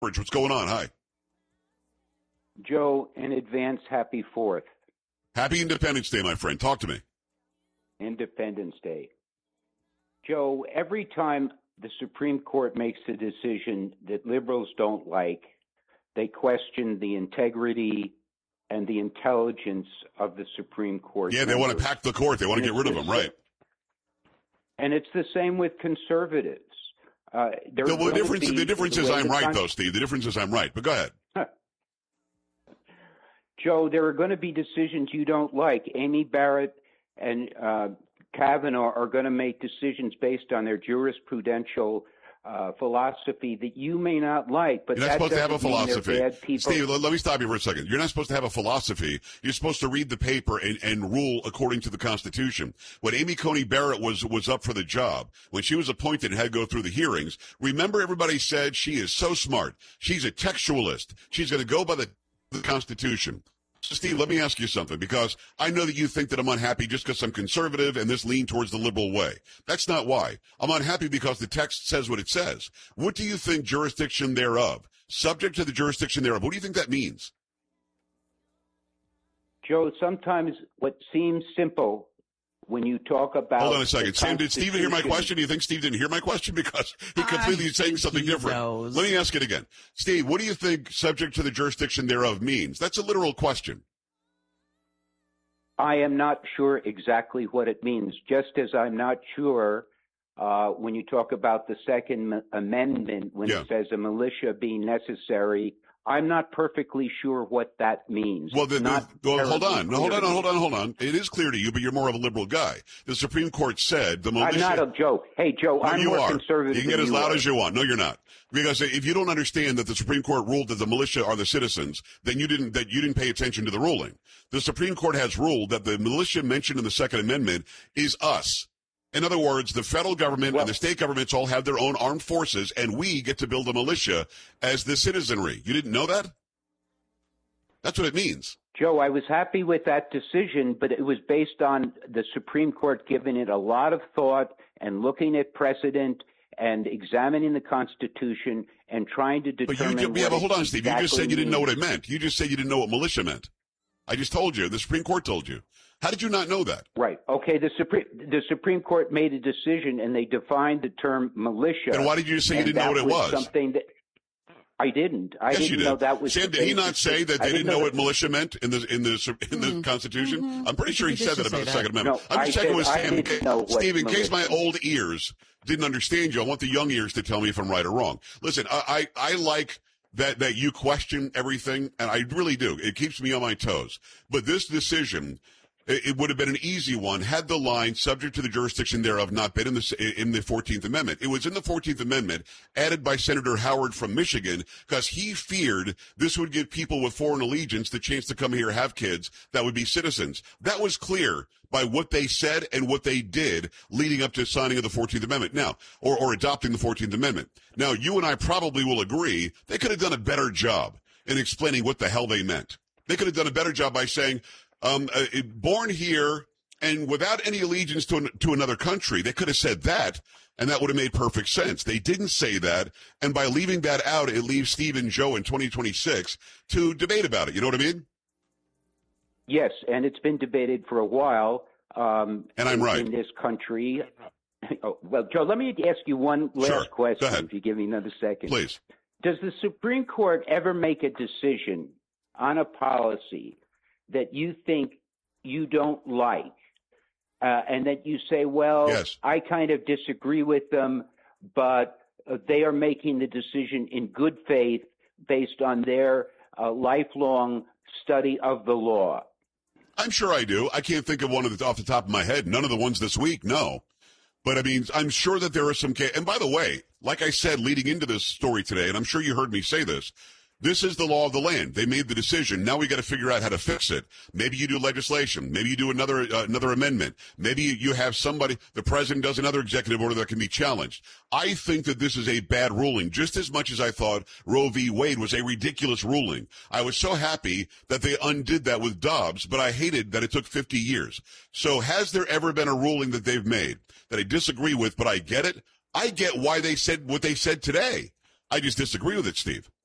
What's going on? Hi. Joe, in advance, happy 4th. Happy Independence Day, my friend. Talk to me. Independence Day. Joe, every time the Supreme Court makes a decision that liberals don't like, they question the integrity and the intelligence of the Supreme Court. Yeah, they want to pack the court. They want to get rid of them, right? And it's the same with conservatives. The difference is I'm right, though, Steve. The difference is I'm right. But go ahead. Joe, there are going to be decisions you don't like. Amy Barrett and Kavanaugh are going to make decisions based on their jurisprudential philosophy that you may not like. But you're not supposed to have a philosophy. Steve, let me stop you for a second. You're not supposed to have a philosophy. You're supposed to read the paper and rule according to the Constitution. When Amy Coney Barrett was up for the job, when she was appointed and had to go through the hearings, remember everybody said she is so smart. She's a textualist. She's going to go by the Constitution. So, Steve, let me ask you something, because I know that you think that I'm unhappy just because I'm conservative and this lean towards the liberal way. That's not why. I'm unhappy because the text says what it says. What do you think jurisdiction thereof? Subject to the jurisdiction thereof. What do you think that means? Joe, sometimes what seems simple when you talk about... Hold on a second. Sam, did Steve hear my question? Do you think Steve didn't hear my question? Because he completely is saying something different. Knows. Let me ask it again. Steve, what do you think subject to the jurisdiction thereof means? That's a literal question. I am not sure exactly what it means, just as I'm not sure when you talk about the Second Amendment, when it says a militia being necessary. I'm not perfectly sure what that means. Well, hold on. It is clear to you, but you're more of a liberal guy. The Supreme Court said the militia... I'm not a Joe. Hey, Joe, no, I'm more conservative. You can get as loud as you want. No, you're not. Because if you don't understand that the Supreme Court ruled that the militia are the citizens, then you didn't pay attention to the ruling. The Supreme Court has ruled that the militia mentioned in the Second Amendment is us. In other words, the federal government and the state governments all have their own armed forces, and we get to build a militia as the citizenry. You didn't know that? That's what it means. Joe, I was happy with that decision, but it was based on the Supreme Court giving it a lot of thought and looking at precedent and examining the Constitution and trying to determine but hold on, Steve. Exactly you just said you didn't know what it meant. You just said you didn't know what militia meant. I just told you. The Supreme Court told you. How did you not know that? Right. Okay. The Supreme Court made a decision, and they defined the term militia. And why did you say you didn't know what it was? Something that I didn't. Yes, didn't you did. know that was. Sam, did he not say that they didn't know what militia meant in the Constitution? Mm-hmm. I'm pretty sure he said that about the Second Amendment. No, I'm just checking with Sam. Steve, in case my militia. old ears didn't understand you, I want the young ears to tell me if I'm right or wrong. Listen, I like that you question everything, and I really do. It keeps me on my toes. But this decision, it would have been an easy one had the line subject to the jurisdiction thereof not been in the 14th Amendment. It was in the 14th Amendment, added by Senator Howard from Michigan, because he feared this would give people with foreign allegiance the chance to come here, have kids that would be citizens. That was clear by what they said and what they did leading up to signing of the 14th Amendment. Now, or adopting the 14th Amendment. Now, you and I probably will agree they could have done a better job in explaining what the hell they meant. They could have done a better job by saying, born here and without any allegiance to another country. They could have said that, and that would have made perfect sense. They didn't say that, and by leaving that out, it leaves Steve and Joe in 2026 to debate about it. You know what I mean? Yes, and it's been debated for a while. And I'm right. In this country. Oh, well, Joe, let me ask you one last question, if you give me another second. Please. Does the Supreme Court ever make a decision on a policy that you think you don't like, and that you say, well, yes, I kind of disagree with them, but they are making the decision in good faith based on their lifelong study of the law? I'm sure I do. I can't think of one off the top of my head. None of the ones this week, no. But, I mean, I'm sure that there are some cases. And by the way, like I said leading into this story today, and I'm sure you heard me say this, this is the law of the land. They made the decision. Now we got to figure out how to fix it. Maybe you do legislation. Maybe you do another amendment. Maybe you have somebody, the president does another executive order that can be challenged. I think that this is a bad ruling, just as much as I thought Roe v. Wade was a ridiculous ruling. I was so happy that they undid that with Dobbs, but I hated that it took 50 years. So has there ever been a ruling that they've made that I disagree with, but I get it? I get why they said what they said today. I just disagree with it, Steve.